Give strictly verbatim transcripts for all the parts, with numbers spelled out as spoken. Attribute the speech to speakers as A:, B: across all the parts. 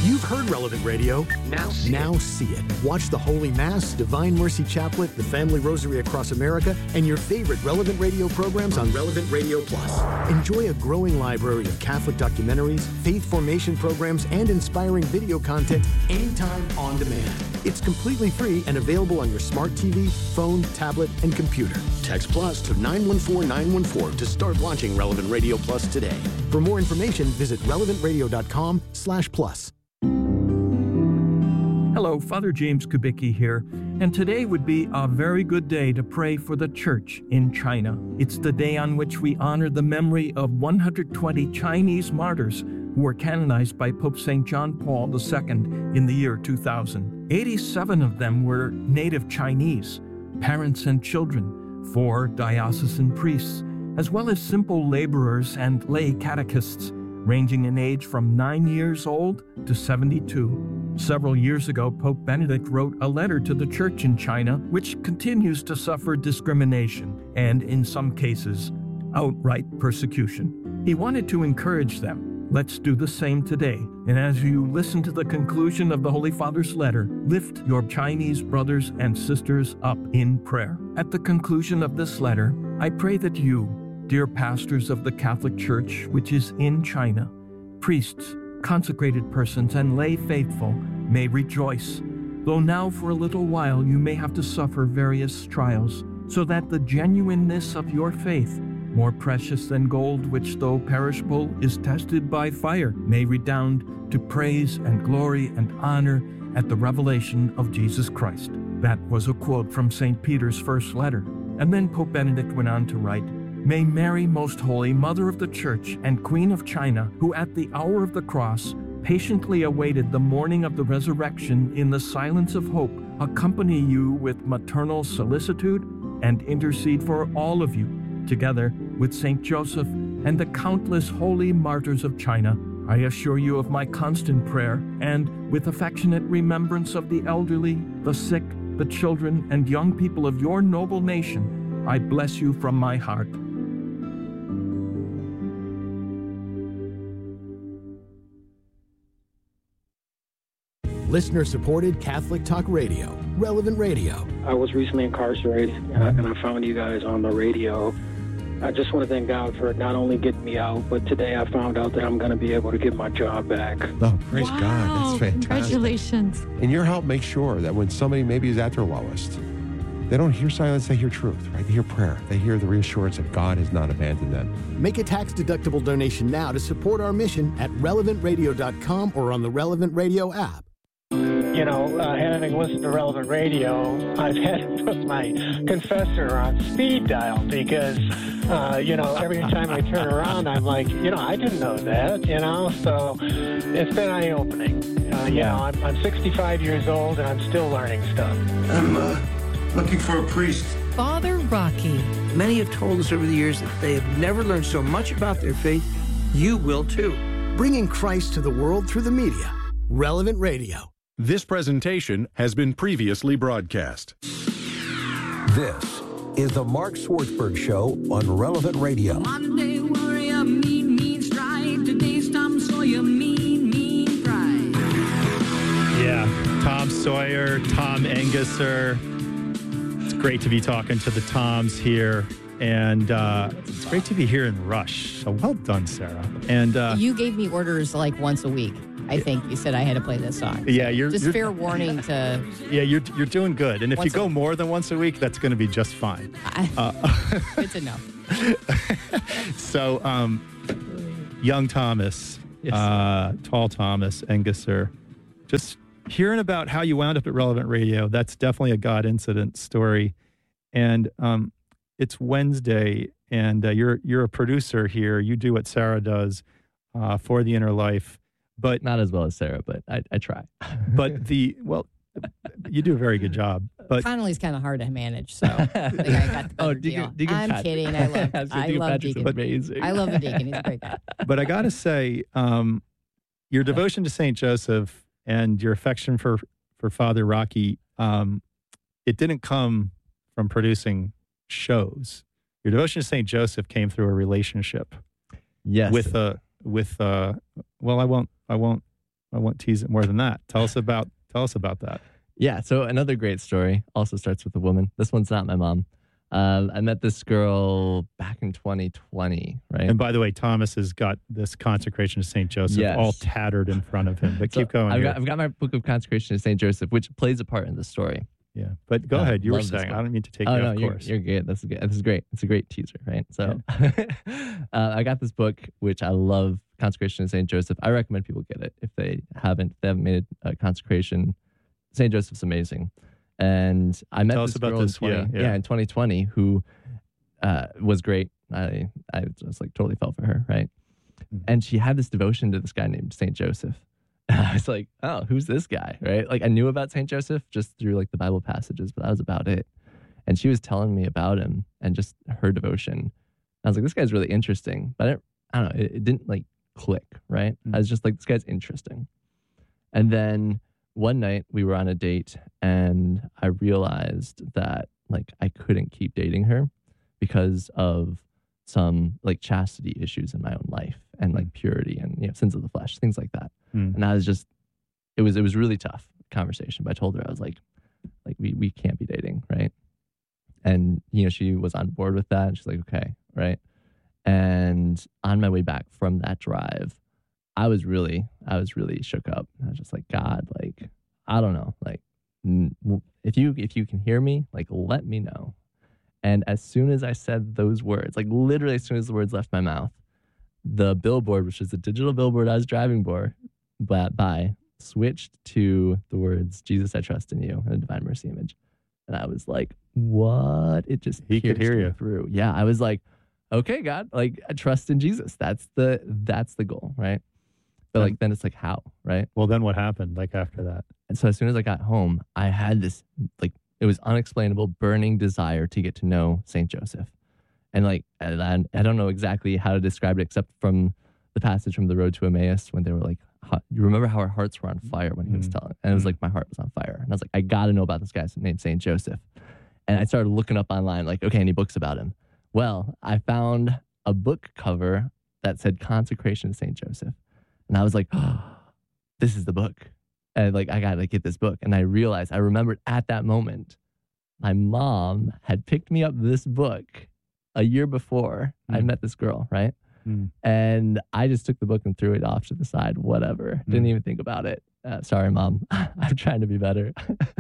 A: You've heard Relevant Radio.
B: Now see
A: Now
B: it.
A: see it. Watch the Holy Mass, Divine Mercy Chaplet, the Family Rosary Across America, and your favorite Relevant Radio programs on Relevant Radio Plus. Enjoy a growing library of Catholic documentaries, faith formation programs, and inspiring video content anytime on demand. It's completely free and available on your smart T V, phone, tablet, and computer. Text Plus to nine one four nine one four to start watching Relevant Radio Plus today. For more information, visit relevant radio dot com slash plus.
C: Hello, Father James Kubicki here, and today would be a very good day to pray for the Church in China. It's the day on which we honor the memory of one hundred twenty Chinese martyrs who were canonized by Pope Saint John Paul the Second in the year two thousand. eighty-seven of them were native Chinese, parents and children, four diocesan priests, as well as simple laborers and lay catechists, ranging in age from nine years old to seventy-two. Several years ago, Pope Benedict wrote a letter to the Church in China, which continues to suffer discrimination and, in some cases, outright persecution. He wanted to encourage them. Let's do the same today. And as you listen to the conclusion of the Holy Father's letter, lift your Chinese brothers and sisters up in prayer. At the conclusion of this letter, I pray that you, dear pastors of the Catholic Church, which is in China, priests, consecrated persons, and lay faithful, may rejoice, though now for a little while you may have to suffer various trials, so that the genuineness of your faith, more precious than gold, which though perishable is tested by fire, may redound to praise and glory and honor at the revelation of Jesus Christ. That was a quote from Saint Peter's first letter. And then Pope Benedict went on to write, May Mary, Most Holy, Mother of the Church and Queen of China, who at the hour of the cross patiently awaited the morning of the resurrection in the silence of hope, accompany you with maternal solicitude and intercede for all of you, together with Saint Joseph and the countless holy martyrs of China. I assure you of my constant prayer, and with affectionate remembrance of the elderly, the sick, the children, and young people of your noble nation, I bless you from my heart.
A: Listener-supported Catholic Talk Radio, Relevant Radio.
D: I was recently incarcerated, uh, and I found you guys on the radio. I just want to thank God for not only getting me out, but today I found out that I'm going to be able to get my job back.
E: Oh, praise
F: wow.
E: God. That's fantastic.
F: Congratulations.
E: And your help makes sure that when somebody maybe is at their lowest, they don't hear silence, they hear truth, right? They hear prayer. They hear the reassurance that God has not abandoned them.
A: Make a tax-deductible donation now to support our mission at relevant radio dot com or on the Relevant Radio app.
D: You know, uh, having listened to Relevant Radio, I've had to put my confessor on speed dial because, uh, you know, every time I turn around, I'm like, you know, I didn't know that, you know, so it's been eye-opening. Uh, you know, I'm, I'm sixty-five years old and I'm still learning stuff.
G: I'm uh, looking for a priest.
F: Father Rocky.
H: Many have told us over the years that they have never learned so much about their faith. You will too.
A: Bringing Christ to the world through the media. Relevant Radio.
I: This presentation has been previously broadcast.
J: This is the Mark Swartzberg Show on Relevant Radio.
K: Monday warrior, mean, mean strike. Today's Tom Sawyer, mean, mean pride.
L: Yeah, Tom Sawyer, Tom Engesser. It's great to be talking to the Toms here. And uh, it's great to be here in Rush. So well done, Sarah. And uh,
M: you gave me orders like once a week. I think you said I had to play this song.
L: Yeah, you're
M: just
L: you're,
M: fair warning to.
L: Yeah, you're you're doing good, and if you go
M: a,
L: more than once a week, that's going to be just fine.
M: I,
L: uh,
M: good to know.
L: So, um, young Thomas,
N: yes.
L: uh, tall Thomas Engesser, just hearing about how you wound up at Relevant Radio. That's definitely a God incident story, and um, it's Wednesday, and uh, you're you're a producer here. You do what Sarah does uh, for the Inner Life. But
N: not as well as Sarah, but I, I try.
L: But the, well, you do a very good job. But
M: Connolly's kind of hard to manage, so I think I got the better
N: oh, Deacon,
M: deal.
N: Deacon
M: I'm
N: Patrick.
M: kidding. I love, I, I
N: Deacon
M: love
N: Patrick's
M: Deacon.
N: amazing.
M: I love the Deacon. He's a great guy.
L: But I got to say, um, your devotion to Saint Joseph and your affection for, for Father Rocky, um, it didn't come from producing shows. Your devotion to Saint Joseph came through a relationship.
N: Yes.
L: With a, with a, well, I won't, I won't I won't tease it more than that. Tell us about tell us about that.
N: Yeah, so another great story also starts with a woman. This one's not my mom. Um, I met this girl back in twenty twenty, right?
L: And by the way, Thomas has got this consecration to Saint Joseph
N: Yes.
L: all tattered in front of him. But
N: So
L: keep going.
N: I've
L: here.
N: got, I've got my book of consecration to Saint Joseph, which plays a part in the story.
L: Yeah, but go
N: Uh,
L: ahead. You were
N: love this
L: saying.
N: book.
L: I don't mean to take
N: oh,
L: you
N: no,
L: off
N: you're,
L: course.
N: You're good. This is good. This is great. It's a great teaser, right? So uh, I got this book, which I love, Consecration to Saint Joseph. I recommend people get it if they haven't. If they haven't made a consecration. Saint Joseph's amazing. And I met
L: Tell us
N: this
L: about
N: girl
L: this,
N: in twenty,
L: yeah,
N: yeah,
L: yeah.
N: in twenty twenty who uh, was great. I I just like totally fell for her, right?
L: Mm-hmm.
N: And she had this devotion to this guy named Saint Joseph. And I was like, oh, who's this guy, right? Like I knew about Saint Joseph just through like the Bible passages, but that was about it. And she was telling me about him and just her devotion. I was like, this guy's really interesting, but I don't, I don't know, it, it didn't like click, right?
L: Mm-hmm.
N: I was just like, this guy's interesting. And then one night we were on a date and I realized that like I couldn't keep dating her because of some like chastity issues in my own life and like purity and, you know, sins of the flesh, things like that.
L: Mm.
N: And I was just, it was, it was really tough conversation, but I told her, I was like, like we, we can't be dating. Right. And, you know, she was on board with that. And she's like, okay. Right. And on my way back from that drive, I was really, I was really shook up. I was just like, God, like, I don't know, like, n- if you, if you can hear me, like, let me know. And as soon as I said those words, like literally as soon as the words left my mouth, the billboard, which is the digital billboard I was driving for, by, by switched to the words, Jesus, I trust in you, and a Divine Mercy image. And I was like, what? It just
L: He could
N: pierced
L: hear
N: me
L: you.
N: through. Yeah, I was like, okay, God, like I trust in Jesus. That's the that's the goal, right? But like then it's like how, right?
L: Well, then what happened? Like after that,
N: And so as soon as I got home, I had this like it was unexplainable, burning desire to get to know Saint Joseph. And like and I, I don't know exactly how to describe it except from the passage from the Road to Emmaus when they were like, hot- you remember how our hearts were on fire when he was
L: Mm.
N: telling, and it was like my heart was on fire, and I was like, I got to know about this guy named Saint Joseph. And I started looking up online, like, okay, any books about him? Well, I found a book cover that said Consecration to Saint Joseph. And I was like, oh, this is the book. And like, I got to get this book. And I realized, I remembered at that moment, my mom had picked me up this book a year before I
L: Mm.
N: met this girl, right?
L: Mm.
N: And I just took the book and threw it off to the side, whatever. Didn't
L: Mm.
N: even think about it. Uh, sorry, Mom. I'm trying to be better.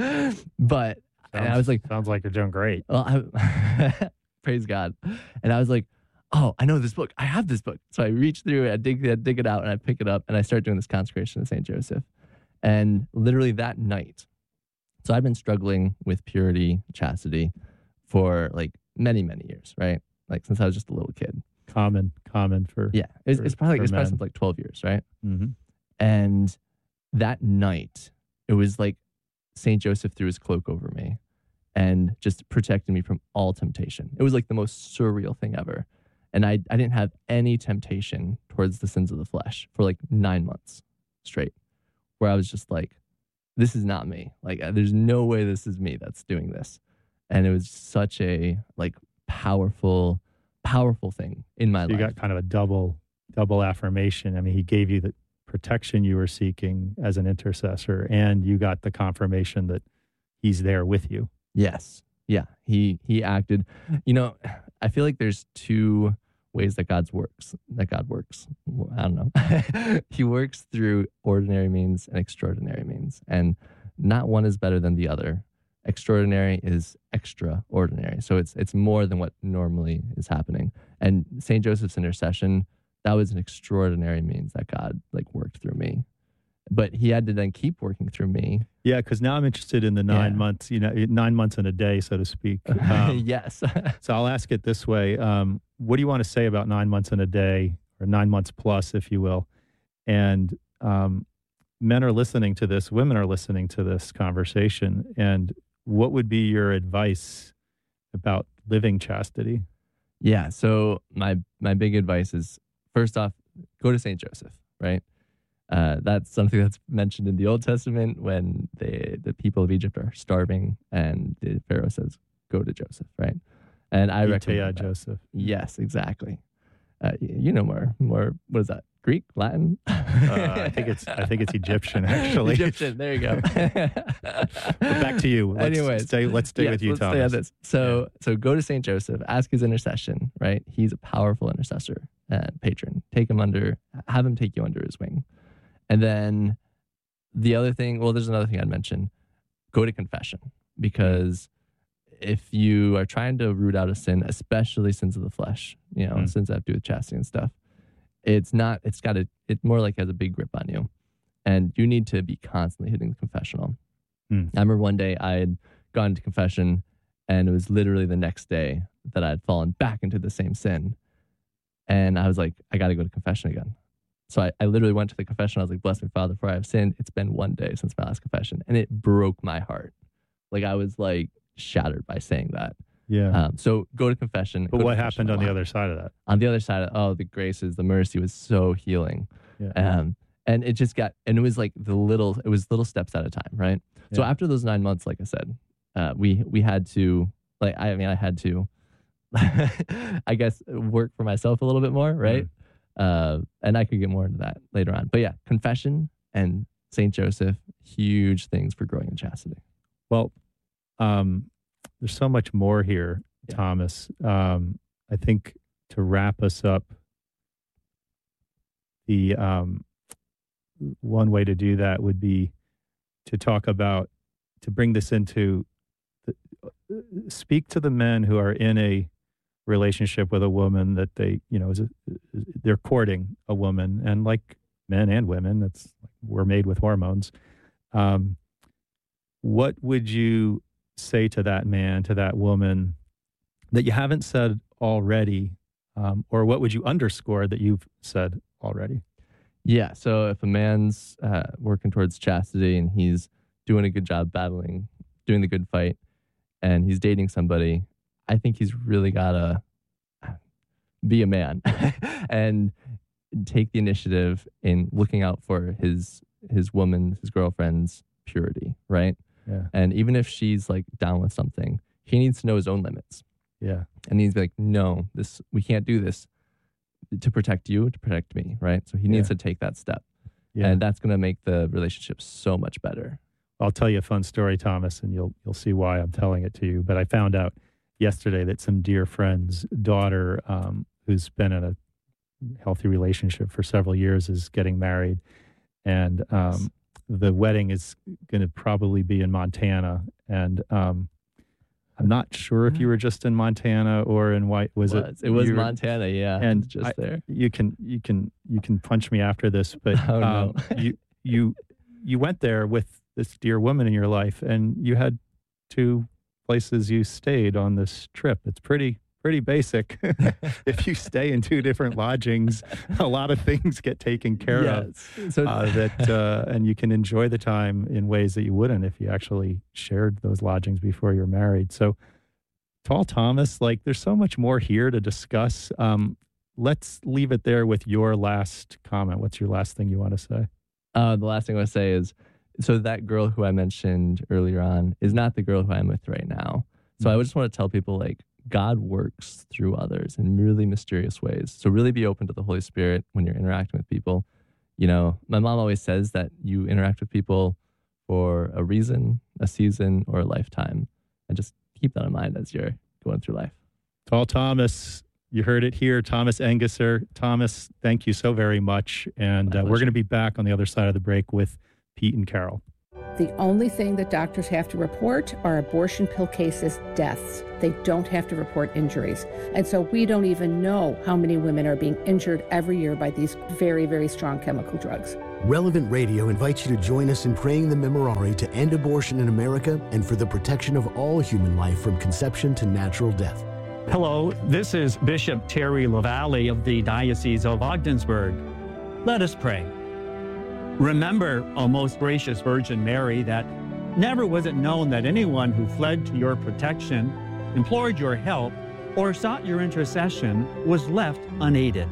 N: But and I was like,
L: sounds like you're doing great.
N: well, I, praise God. And I was like, oh, I know this book. I have this book. So I reach through it, I dig, I dig it out, and I pick it up, and I start doing this consecration to Saint Joseph. And literally that night, so I've been struggling with purity, chastity for like many, many years, right? Like since I was just a little kid.
L: Common, common for
N: Yeah, it's,
L: for-
N: it's probably
L: for
N: it's probably
L: men.
N: since like twelve years, right?
L: Mhm.
N: And that night, it was like Saint Joseph threw his cloak over me and just protected me from all temptation. It was like the most surreal thing ever. And I, I didn't have any temptation towards the sins of the flesh for like nine months straight, where I was just like, this is not me. Like, uh, there's no way this is me that's doing this. And it was such a like powerful, powerful thing in my
L: So you
N: life.
L: got kind of a double double affirmation. I mean, he gave you the protection you were seeking as an intercessor, and you got the confirmation that he's there with you.
N: Yes. Yeah. He he acted. You know, I feel like there's two ways that God's works. That God works. I don't know. He works through ordinary means and extraordinary means, and not one is better than the other. Extraordinary is extraordinary. So it's it's more than what normally is happening. And Saint Joseph's intercession, that was an extraordinary means that God like worked through me. But he had to then keep working through me.
L: Yeah, because now I'm interested in the nine
N: Yeah.
L: months, you know, nine months in a day, so to speak. Um,
N: Yes.
L: so I'll ask it this way. Um, what do you want to say about nine months in a day, or nine months plus, if you will? And um, men are listening to this, women are listening to this conversation. And what would be your advice about living chastity?
N: Yeah. So my my big advice is, first off, go to Saint Joseph, right? Uh, that's something that's mentioned in the Old Testament when the the people of Egypt are starving, and the Pharaoh says, "Go to Joseph," right? And I
L: Ite
N: recommend
L: a
N: that.
L: Joseph.
N: Yes, exactly. Uh, y- you know more more. What is that? Greek, Latin.
L: uh, I think it's I think it's Egyptian actually.
N: Egyptian. There you go.
L: But back to you. Let's
N: Anyways,
L: stay. Let's stay
N: yes,
L: with you,
N: let's
L: Thomas.
N: Stay on this. So yeah. so go to Saint Joseph. Ask his intercession. Right. He's a powerful intercessor and patron. Take him under. Have him take you under his wing. And then the other thing. Well, there's another thing I'd mention. Go to confession, because if you are trying to root out a sin, especially sins of the flesh, you know, mm. sins that have to do with chastity and stuff, it's not, it's got a, it more like has a big grip on you. And you need to be constantly hitting the confessional. Mm. I remember one day I had gone to confession, and it was literally the next day that I had fallen back into the same sin. And I was like, I got to go to confession again. So I, I literally went to the confession. I was like, bless me, Father, for I have sinned. It's been one day since my last confession. And it broke my heart. Like, I was like shattered by saying that.
L: Yeah.
N: Um, so go to confession.
L: But what happened on the other side of that?
N: On the other side of, oh, the graces, the mercy was so healing.
L: Yeah.
N: Um, and it just got, and it was like the little, it was little steps at a time, right? Yeah. So after those nine months, like I said, uh, we, we had to, like, I mean, I had to, I guess, work for myself a little bit more, right? Mm. Uh, and I could get more into that later on. But yeah, confession and Saint Joseph, huge things for growing in chastity.
L: Well, um, there's so much more here, yeah. Thomas. Um, I think to wrap us up, the um, one way to do that would be to talk about, to bring this into, the, uh, speak to the men who are in a relationship with a woman that they, you know, is a, they're courting a woman, and like men and women, that's we're made with hormones. Um, what would you say to that man, to that woman, that you haven't said already, um, or what would you underscore that you've said already?
N: Yeah. So if a man's uh, working towards chastity and he's doing a good job battling, doing the good fight, and he's dating somebody, I think he's really got to be a man and take the initiative in looking out for his his woman, his girlfriend's purity, right?
L: Yeah.
N: And even if she's like down with something, he needs to know his own limits.
L: Yeah.
N: And he needs to be like, no, this we can't do this to protect you, to protect me, right? So he needs
L: yeah.
N: to take that step.
L: Yeah.
N: And that's going to make the relationship so much better.
L: I'll tell you a fun story, Thomas, and you'll you'll see why I'm telling it to you. But I found out yesterday that some dear friend's daughter, um, who's been in a healthy relationship for several years, is getting married. And um, the wedding is going to probably be in Montana. And um, I'm not sure if you were just in Montana or in White. Was it?
N: Was. It was Montana, yeah.
L: And
N: just
L: I,
N: there.
L: You can you can you can punch me after this, but
N: oh,
L: um,
N: no.
L: you you you went there with this dear woman in your life, and you had two places you stayed on this trip. It's pretty pretty basic. If you stay in two different lodgings, a lot of things get taken care
N: yes.
L: of.
N: So,
L: uh, that uh, and you can enjoy the time in ways that you wouldn't if you actually shared those lodgings before you're married. So, Tall Thomas, like there's so much more here to discuss. Um, let's leave it there with your last comment. What's your last thing you want to say?
N: Uh, the last thing I want to say is, so that girl who I mentioned earlier on is not the girl who I'm with right now. So mm-hmm. I just want to tell people, like, God works through others in really mysterious ways. So really be open to the Holy Spirit when you're interacting with people. You know, my mom always says that you interact with people for a reason, a season, or a lifetime. And just keep that in mind as you're going through life.
L: Tall Thomas, you heard it here. Thomas Engesser. Thomas, thank you so very much. And uh, we're going to be back on the other side of the break with Pete and Carol.
B: The only thing that doctors have to report are abortion pill cases, deaths. They don't have to report injuries. And so we don't even know how many women are being injured every year by these very, very strong chemical drugs.
A: Relevant Radio invites you to join us in praying the Memorare to end abortion in America and for the protection of all human life from conception to natural death.
O: Hello, this is Bishop Terry LaValle of the Diocese of Ogdensburg. Let us pray. Remember, O most gracious Virgin Mary, that never was it known that anyone who fled to your protection, implored your help, or sought your intercession was left unaided.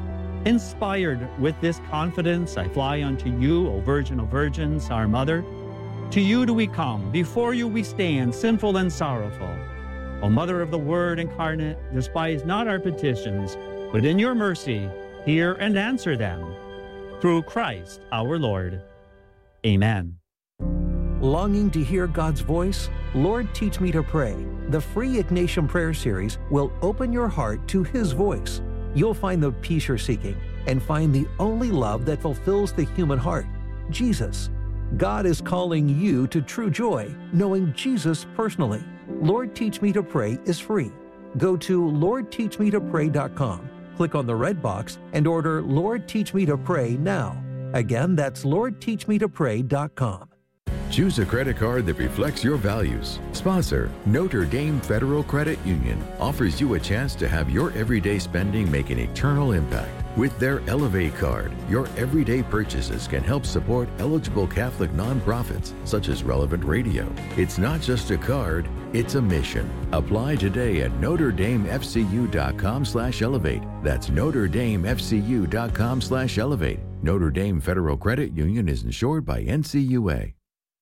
O: Inspired with this confidence, I fly unto you, O Virgin of Virgins, our Mother. To you do we come, before you we stand, sinful and sorrowful. O Mother of the Word incarnate, despise not our petitions, but in your mercy, hear and answer them. Through Christ our Lord. Amen.
P: Longing to hear God's voice? Lord, Teach Me to Pray. The free Ignatian Prayer Series will open your heart to His voice. You'll find the peace you're seeking and find the only love that fulfills the human heart, Jesus. God is calling you to true joy, knowing Jesus personally. Lord, Teach Me to Pray is free. Go to lord teach me to pray dot com, click on the red box, and order Lord, Teach Me to Pray now. Again, that's lord teach me to pray dot com.
Q: Choose a credit card that reflects your values. Sponsor, Notre Dame Federal Credit Union, offers you a chance to have your everyday spending make an eternal impact. With their Elevate card, your everyday purchases can help support eligible Catholic nonprofits, such as Relevant Radio. It's not just a card, it's a mission. Apply today at notre dame f c u dot com slash elevate. That's notre dame f c u dot com slash elevate. Notre Dame Federal Credit Union is insured by N C U A.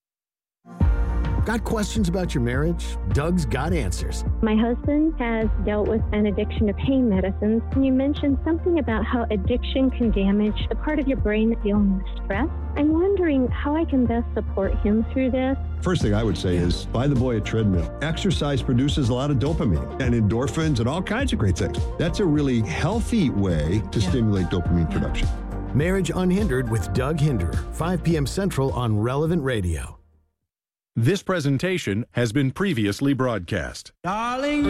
A: Got questions about your marriage? Doug's got answers.
R: My husband has dealt with an addiction to pain medicines, and you mentioned something about how addiction can damage the part of your brain that's dealing with stress. I'm wondering how I can best support him through this.
S: First thing I would say is buy the boy a treadmill. Exercise produces a lot of dopamine and endorphins and all kinds of great things. That's a really healthy way to yeah. stimulate dopamine yeah. production.
A: Marriage Unhindered with Doug Hinderer, five p.m. Central on Relevant Radio.
I: This presentation has been previously broadcast.
K: Darling.